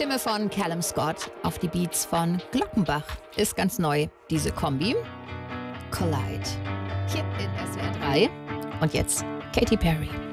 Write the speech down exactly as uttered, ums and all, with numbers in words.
Stimme von Callum Scott auf die Beats von Glockenbach. Ist ganz neu, diese Kombi. Collide. Hier in S W R drei. Und jetzt Katy Perry.